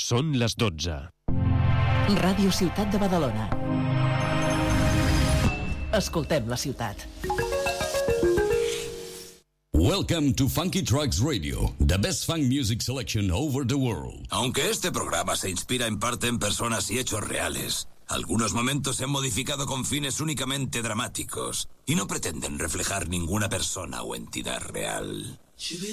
Són les 12. Ràdio Ciutat de Badalona. Escoltem la ciutat. Welcome to Funky Trucks Radio, the best funk music selection over the world. Aunque este programa se inspira en parte en personas y hechos reales, algunos momentos se han modificado con fines únicamente dramáticos y no pretenden reflejar ninguna persona o entidad real.